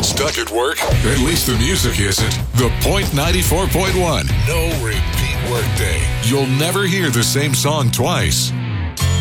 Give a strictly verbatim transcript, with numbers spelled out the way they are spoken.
Stuck at work? At least the music isn't. The Point ninety-four point one. No repeat workday. You'll never hear the same song twice.